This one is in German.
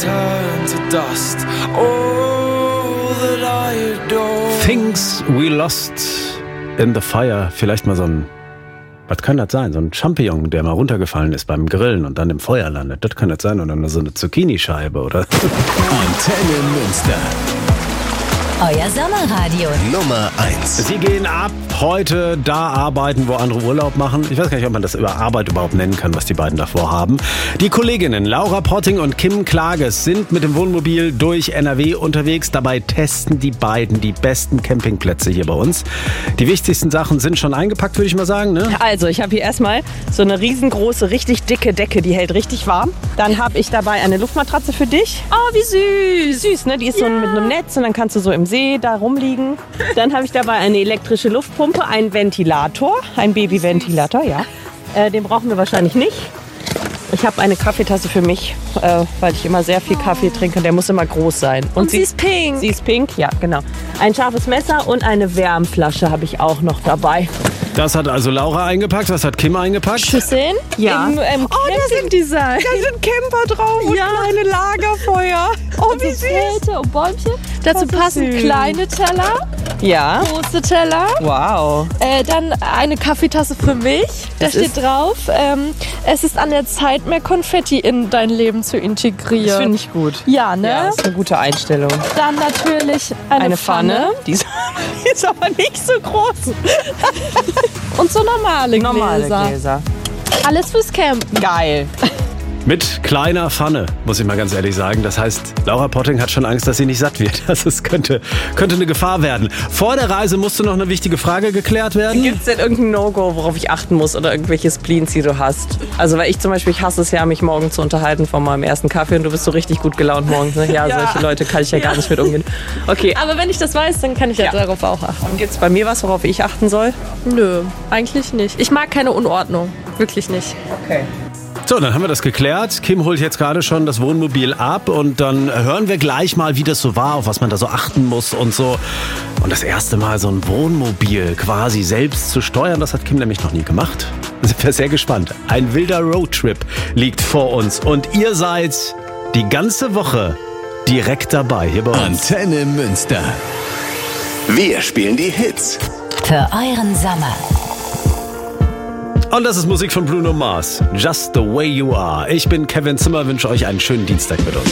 turn to dust. All that I adore. Things we lost in the fire. Vielleicht mal so ein, was kann das sein? So ein Champignon, der mal runtergefallen ist beim Grillen und dann im Feuer landet. Das kann das sein. Oder so eine Zucchini-Scheibe, oder? Antenne Münster. Euer Sommerradio Nummer 1. Sie gehen ab heute da arbeiten, wo andere Urlaub machen. Ich weiß gar nicht, ob man das über Arbeit überhaupt nennen kann, was die beiden davor haben. Die Kolleginnen Laura Potting und Kim Klages sind mit dem Wohnmobil durch NRW unterwegs. Dabei testen die beiden die besten Campingplätze hier bei uns. Die wichtigsten Sachen sind schon eingepackt, würde ich mal sagen, ne? Also, ich habe hier erstmal so eine riesengroße, richtig dicke Decke, die hält richtig warm. Dann habe ich dabei eine Luftmatratze für dich. Oh, wie süß. Süß, ne? Die ist so mit einem Netz und dann kannst du so im See da rumliegen. Dann habe ich dabei eine elektrische Luftpumpe, einen Ventilator, einen Babyventilator, ja. Den brauchen wir wahrscheinlich nicht. Ich habe eine Kaffeetasse für mich, weil ich immer sehr viel Kaffee trinke. Der muss immer groß sein. Und sie ist pink. Sie ist pink, ja, genau. Ein scharfes Messer und eine Wärmflasche habe ich auch noch dabei. Das hat also Laura eingepackt. Was hat Kim eingepackt? Schüsseln? Ja. Im Campingdesign. Da sind Camper drauf und kleine Lagerfeuer. Oh, wie süß. Zelte und Bäumchen. Dazu passen süß. kleine Teller, Ja. große Teller. Wow. Dann eine Kaffeetasse für mich. Da steht drauf, es ist an der Zeit, mehr Konfetti in dein Leben zu integrieren. Das finde ich gut. Ja, ne? Ja, das ist eine gute Einstellung. Dann natürlich eine Pfanne. Die ist aber nicht so groß. Und so normale Gläser. Normale Gläser. Alles fürs Campen. Geil. Mit kleiner Pfanne, muss ich mal ganz ehrlich sagen. Das heißt, Laura Potting hat schon Angst, dass sie nicht satt wird. Das könnte eine Gefahr werden. Vor der Reise musste noch eine wichtige Frage geklärt werden. Gibt es denn irgendein No-Go, worauf ich achten muss oder irgendwelche Spleens, die du hast? Also, weil ich zum Beispiel, ich hasse es ja, mich morgen zu unterhalten von meinem ersten Kaffee und du bist so richtig gut gelaunt morgens. Ne? Ja, solche Leute kann ich ja gar nicht mit umgehen. Okay, Aber wenn ich das weiß, dann kann ich ja darauf auch achten. gibt es bei mir was, worauf ich achten soll? Nö, eigentlich nicht. Ich mag keine Unordnung. Wirklich nicht. Okay. So, dann haben wir das geklärt. Kim holt jetzt gerade schon das Wohnmobil ab und dann hören wir gleich mal, wie das so war, auf was man da so achten muss und so. Und das erste Mal so ein Wohnmobil quasi selbst zu steuern, das hat Kim nämlich noch nie gemacht. Da sind wir sehr gespannt. Ein wilder Roadtrip liegt vor uns und ihr seid die ganze Woche direkt dabei hier bei uns. Antenne Münster. Wir spielen die Hits. für euren Sommer. Und das ist Musik von Bruno Mars. Just the way you are. Ich bin Kevin Zimmer, wünsche euch einen schönen Dienstag mit uns.